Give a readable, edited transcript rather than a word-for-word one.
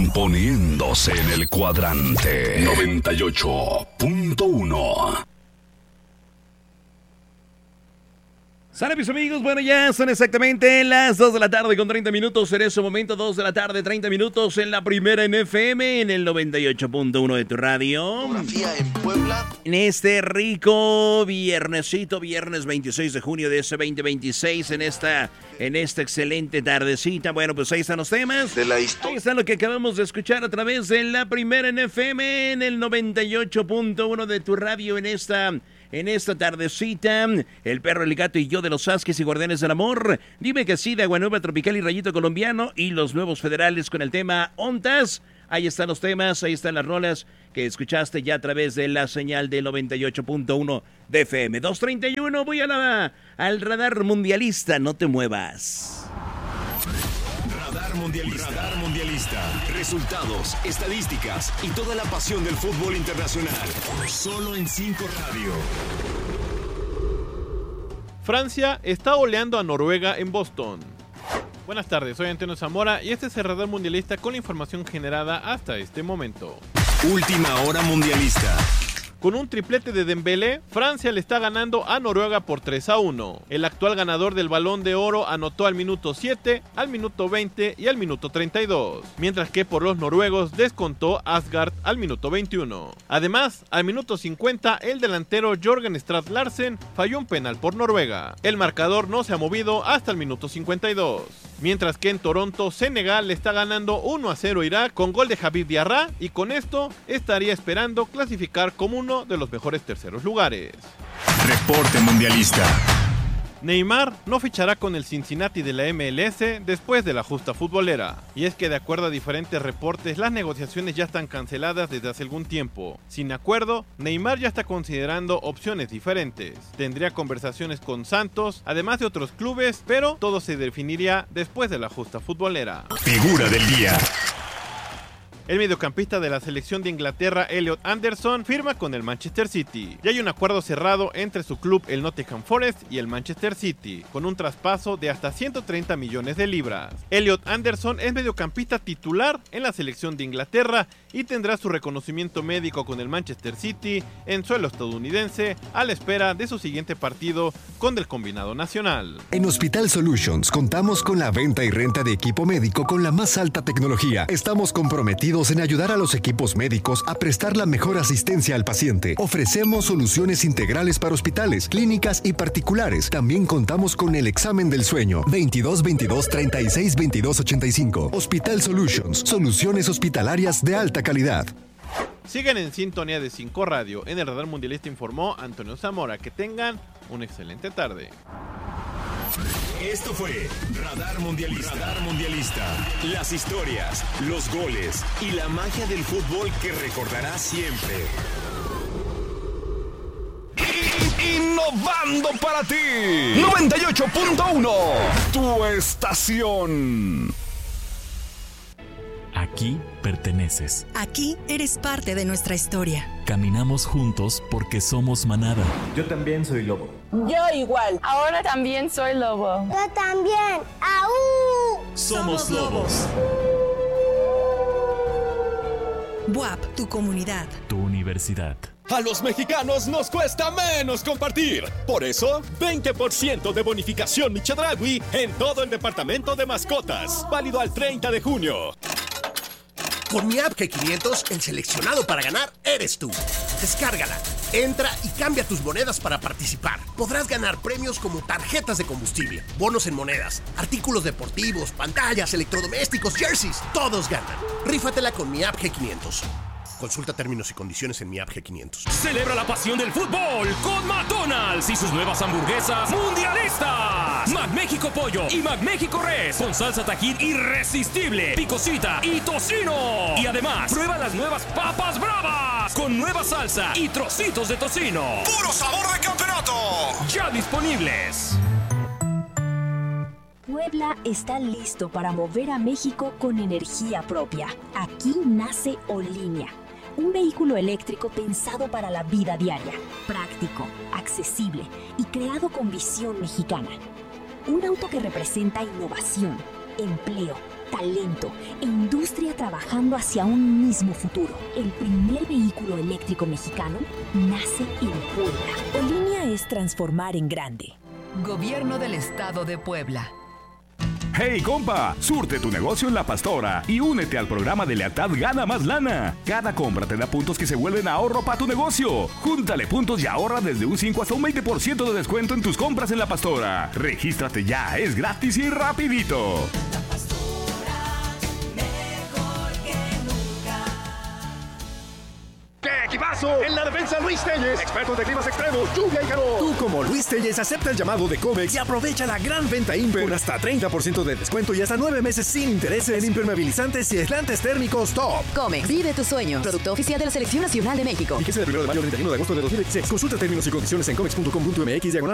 poniéndose en el cuadrante 98.1. Sale, mis amigos, bueno, ya son exactamente las 2 de la tarde con 30 minutos. En ese momento, 2 de la tarde, 30 minutos en la primera en FM, en el 98.1 de tu radio. En Puebla. En este rico viernesito, viernes 26 de junio de ese 2026, en esta excelente tardecita. Bueno, pues ahí están los temas. De la historia. Ahí está lo que acabamos de escuchar a través de la primera en FM, en el 98.1 de tu radio, en esta tardecita. El perro, el gato y yo de los Asques y Guardianes del Amor. Dime que sí, de Agua Nueva, Tropical y Rayito Colombiano. Y los nuevos federales con el tema Ontas. Ahí están los temas, ahí están las rolas que escuchaste ya a través de la señal del 98.1 de FM. 231, voy al radar mundialista, no te muevas. Radar Mundialista. Resultados, estadísticas y toda la pasión del fútbol internacional. Solo en 5 Radio. Francia está goleando a Noruega en Boston. Buenas tardes, soy Antonio Zamora y este es el Radar Mundialista con la información generada hasta este momento. Última hora mundialista. Con un triplete de Dembélé, Francia le está ganando a Noruega por 3-1. El actual ganador del Balón de Oro anotó al minuto 7, al minuto 20 y al minuto 32, mientras que por los noruegos descontó Asgard al minuto 21. Además, al minuto 50, el delantero Jørgen Strand Larsen falló un penal por Noruega. El marcador no se ha movido hasta el minuto 52. Mientras que en Toronto, Senegal le está ganando 1-0 a Irak con gol de Habib Diarra y con esto estaría esperando clasificar como uno de los mejores terceros lugares. Reporte mundialista. Neymar no fichará con el Cincinnati de la MLS después de la justa futbolera. Y es que de acuerdo a diferentes reportes, las negociaciones ya están canceladas desde hace algún tiempo. Sin acuerdo, Neymar ya está considerando opciones diferentes. Tendría conversaciones con Santos, además de otros clubes, pero todo se definiría después de la justa futbolera. Figura del día. El mediocampista de la selección de Inglaterra, Elliot Anderson, firma con el Manchester City. Ya hay un acuerdo cerrado entre su club, el Nottingham Forest, y el Manchester City, con un traspaso de hasta 130 millones de libras. Elliot Anderson es mediocampista titular en la selección de Inglaterra y tendrá su reconocimiento médico con el Manchester City en suelo estadounidense a la espera de su siguiente partido con el combinado nacional. En Hospital Solutions contamos con la venta y renta de equipo médico con la más alta tecnología. Estamos comprometidos en ayudar a los equipos médicos a prestar la mejor asistencia al paciente. Ofrecemos soluciones integrales para hospitales, clínicas y particulares. También contamos con el examen del sueño. 22 22 36 22 85. Hospital Solutions, soluciones hospitalarias de alta calidad. Sigan en sintonía de 5 Radio. En el Radar Mundialista informó Antonio Zamora. Que tengan una excelente tarde. Esto fue Radar Mundialista. Las historias, los goles y la magia del fútbol que recordarás siempre. Innovando para ti. 98.1. Tu estación. Aquí perteneces. Aquí eres parte de nuestra historia. Caminamos juntos porque somos manada. Yo también soy lobo. Yo igual. Ahora también soy lobo. Yo también. ¡Aú! Somos lobos. BUAP, tu comunidad. Tu universidad. A los mexicanos nos cuesta menos compartir. Por eso, 20% de bonificación Michedragui en todo el departamento de mascotas. Válido al 30 de junio. Con mi app G500, el seleccionado para ganar eres tú. Descárgala, entra y cambia tus monedas para participar. Podrás ganar premios como tarjetas de combustible, bonos en monedas, artículos deportivos, pantallas, electrodomésticos, jerseys. Todos ganan. Rífatela con mi app G500. Consulta términos y condiciones en mi app G500. Celebra la pasión del fútbol con McDonald's y sus nuevas hamburguesas mundialistas. McMéxico Pollo y McMéxico Res con salsa Tajín irresistible, picosita y tocino. Y además, prueba las nuevas papas bravas con nueva salsa y trocitos de tocino. ¡Puro sabor de campeonato! Ya disponibles. Puebla está listo para mover a México con energía propia. Aquí nace Olinea, un vehículo eléctrico pensado para la vida diaria, práctico, accesible y creado con visión mexicana. Un auto que representa innovación, empleo, talento e industria trabajando hacia un mismo futuro. El primer vehículo eléctrico mexicano nace en Puebla. Olinia es transformar en grande. Gobierno del Estado de Puebla. ¡Hey, compa! Surte tu negocio en La Pastora y únete al programa de lealtad Gana Más Lana. Cada compra te da puntos que se vuelven ahorro para tu negocio. Júntale puntos y ahorra desde un 5 hasta un 20% de descuento en tus compras en La Pastora. Regístrate ya, es gratis y rapidito. La Pastora, mejor que nunca. ¡Qué equipazo! En la defensa Luis Telles, expertos de climas extremos, lluvia y calor. Tú como Luis Telles acepta el llamado de Comex y aprovecha la gran venta Imper con hasta 30% de descuento y hasta 9 meses sin intereses en impermeabilizantes y aislantes térmicos top. Comex, vive tus sueños. Producto oficial de la Selección Nacional de México. Fíjese del 1 de mayo al 31 de agosto de 2016. Consulta términos y condiciones en comex.com.mx